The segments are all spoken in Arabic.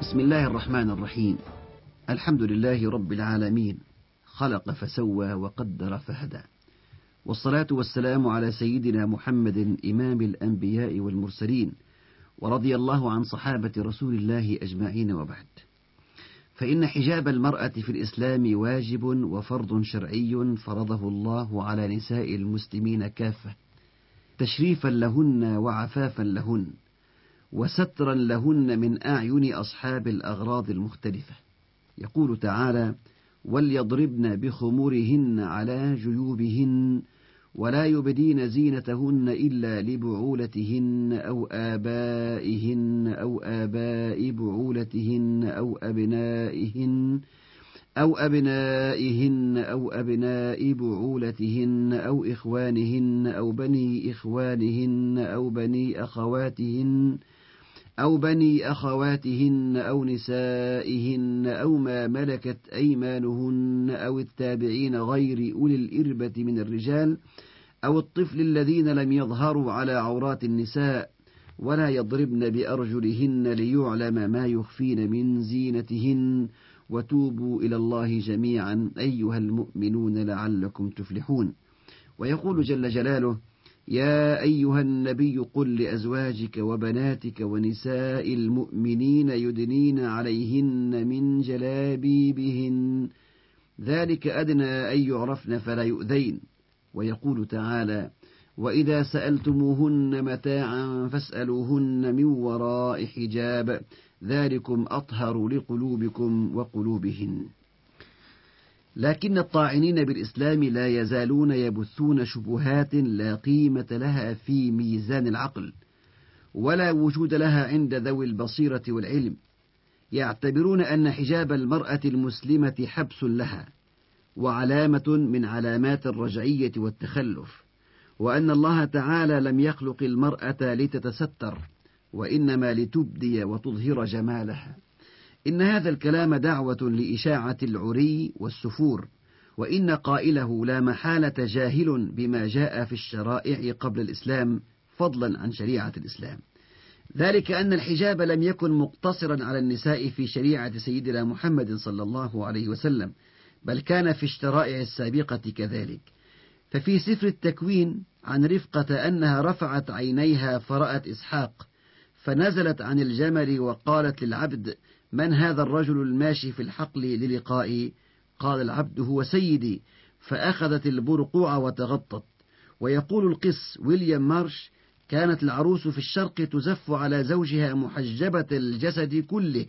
بسم الله الرحمن الرحيم. الحمد لله رب العالمين، خلق فسوى وقدر فهدى، والصلاة والسلام على سيدنا محمد إمام الأنبياء والمرسلين، ورضي الله عن صحابة رسول الله أجمعين، وبعد. فإن حجاب المرأة في الإسلام واجب وفرض شرعي فرضه الله على نساء المسلمين كافة، تشريفا لهن وعفافا لهن، وسترا لهن من أعين أصحاب الأغراض المختلفة. يقول تعالى: وليضربن بخمورهن على جيوبهن ولا يبدين زينتهن إلا لبعولتهن أو آبائهن أو آباء بعولتهن أو أبنائهن أو أبناء بعولتهن أو إخوانهن أو بني إخوانهن أو بني أخواتهن أو نسائهن أو ما ملكت أيمانهن أو التابعين غير أولي الإربة من الرجال أو الطفل الذين لم يظهروا على عورات النساء، ولا يضربن بأرجلهن ليعلم ما يخفين من زينتهن، وتوبوا إلى الله جميعا أيها المؤمنون لعلكم تفلحون. ويقول جل جلاله: يا أيها النبي قل لأزواجك وبناتك ونساء المؤمنين يدنين عليهن من جلابيبهن ذلك أدنى أن يعرفن فلا يؤذين. ويقول تعالى: وإذا سألتموهن متاعا فاسألوهن من وراء حجاب ذلكم أطهر لقلوبكم وقلوبهن. لكن الطاعنين بالإسلام لا يزالون يبثون شبهات لا قيمة لها في ميزان العقل، ولا وجود لها عند ذوي البصيرة والعلم. يعتبرون أن حجاب المرأة المسلمة حبس لها وعلامة من علامات الرجعية والتخلف، وأن الله تعالى لم يخلق المرأة لتتستر، وإنما لتبدي وتظهر جمالها. إن هذا الكلام دعوة لإشاعة العري والسفور، وإن قائله لا محالة جاهل بما جاء في الشرائع قبل الإسلام فضلا عن شريعة الإسلام. ذلك أن الحجاب لم يكن مقتصرا على النساء في شريعة سيدنا محمد صلى الله عليه وسلم، بل كان في الشرائع السابقة كذلك. ففي سفر التكوين عن رفقة أنها رفعت عينيها فرأت إسحاق، فنزلت عن الجمل وقالت للعبد: من هذا الرجل الماشي في الحقل للقائي؟ قال العبد: هو سيدي. فأخذت البرقوع وتغطت. ويقول القس ويليام مارش: كانت العروس في الشرق تزف على زوجها محجبة الجسد كله،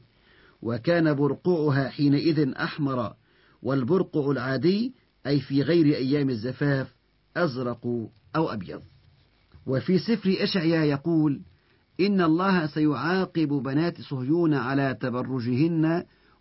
وكان برقوعها حينئذ أحمر، والبرقع العادي أي في غير أيام الزفاف أزرق أو أبيض. وفي سفر أشعياء يقول: إن الله سيعاقب بنات صهيون على تبرجهن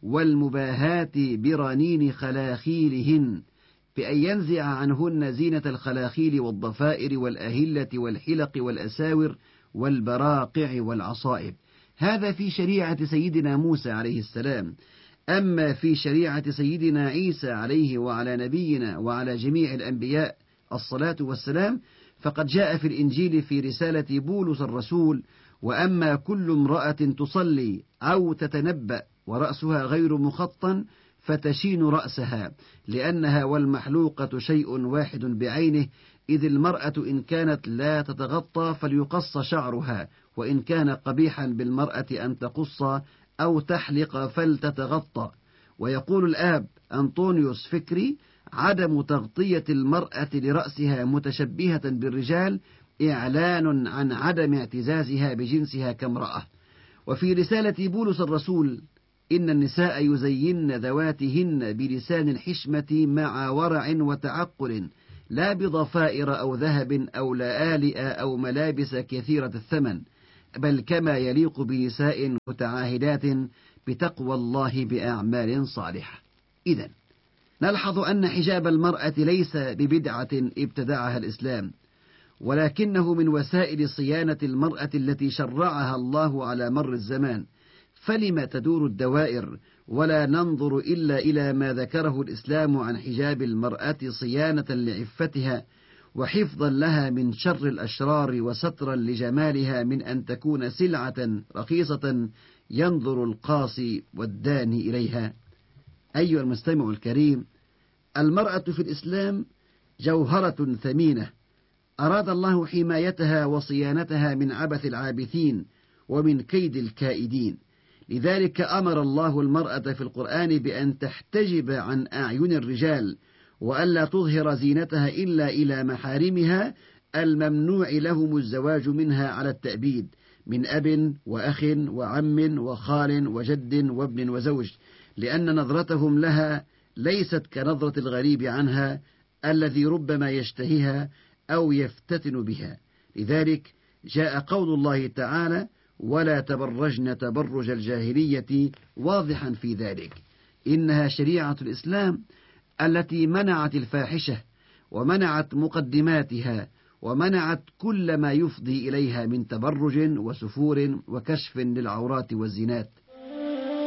والمباهات برنين خلاخيلهن، بأن ينزع عنهن زينة الخلاخيل والضفائر والأهلة والحلق والأساور والبراقع والعصائب. هذا في شريعة سيدنا موسى عليه السلام. أما في شريعة سيدنا عيسى عليه وعلى نبينا وعلى جميع الأنبياء الصلاة والسلام، فقد جاء في الإنجيل في رسالة بولس الرسول: وأما كل امرأة تصلي أو تتنبأ ورأسها غير مخطن فتشين رأسها، لأنها والمحلوقة شيء واحد بعينه، إذ المرأة إن كانت لا تتغطى فليقص شعرها، وإن كان قبيحا بالمرأة أن تقص أو تحلق فلتتغطى. ويقول الآب أنطونيوس فكري: عدم تغطية المرأة لرأسها متشبهة بالرجال إعلان عن عدم اعتزازها بجنسها كامرأة. وفي رسالة بولس الرسول: إن النساء يزين ذواتهن بلسان الحشمة مع ورع وتعقل، لا بضفائر أو ذهب أو لآلئ أو ملابس كثيرة الثمن، بل كما يليق بنساء متعاهدات بتقوى الله بأعمال صالحة. إذن نلحظ أن حجاب المرأة ليس ببدعة ابتدعها الإسلام، ولكنه من وسائل صيانة المرأة التي شرعها الله على مر الزمان. فلم تدور الدوائر ولا ننظر إلا إلى ما ذكره الإسلام عن حجاب المرأة صيانة لعفتها وحفظا لها من شر الأشرار وسترا لجمالها من أن تكون سلعة رخيصة ينظر القاصي والداني إليها. أيها المستمع الكريم، المرأة في الإسلام جوهرة ثمينة أراد الله حمايتها وصيانتها من عبث العابثين ومن كيد الكائدين. لذلك أمر الله المرأة في القرآن بأن تحتجب عن أعين الرجال، وألا تظهر زينتها إلا إلى محارمها الممنوع لهم الزواج منها على التأبيد، من أب وأخ وعم وخال وجد وابن وزوج، لأن نظرتهم لها ليست كنظرة الغريب عنها الذي ربما يشتهيها أو يفتتن بها. لذلك جاء قول الله تعالى: ولا تبرجن تبرج الجاهلية، واضحا في ذلك. إنها شريعة الإسلام التي منعت الفاحشة ومنعت مقدماتها ومنعت كل ما يفضي إليها من تبرج وسفور وكشف للعورات والزينات.